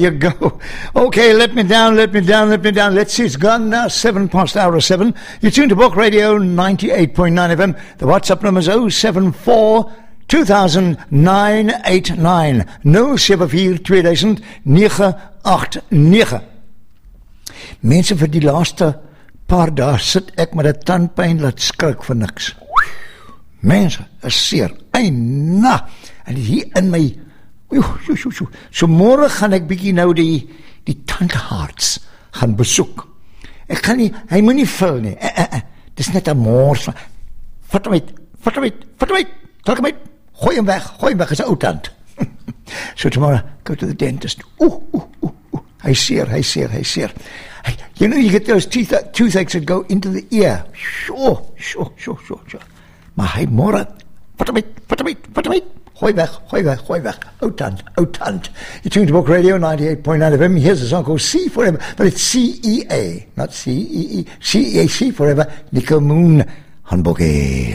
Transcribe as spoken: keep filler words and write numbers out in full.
You go. Okay, let me down, let me down, let me down. Let's see, it's gone now, seven past the hour of seven. You're tuned to Book Radio ninety-eight point nine F M. The WhatsApp number is oh seven four two thousand nine eight nine. oh seven four two thousand nine eight nine. Mense, vir die laaste paar dae sit ek met 'n tandpyn laat skrik vir niks. Mense, is seer. Eina. En hier in my So môre gaan ek bietjie nou die die tandarts gaan besoek. Ek gaan nie, hy moet nie vul nie. Eh, eh, eh. Dis net 'n mors van vat hom uit, vat hom uit, vat hom uit, trek hom uit, gooi hom weg, gooi hom weg, is 'n ou tand. So tomorrow, go to the dentist. Ooh, ooh, ooh, ooh. Hy seer, hy seer, hy seer. Hey, you know, you get those teeth, toothaches that go into the ear. Sure, sure, sure, sure, sure. Maar hy môre, vat hom uit, vat hom uit, vat hom uit. Gooi weg, gooi weg, gooi weg. Ou tand, ou tand. You're tuned to Book Radio ninety-eight point nine F M. Here's a song called C Forever, but it's C E A, not C E E. C E A, C Forever. Nickel Moon, Hanbogge.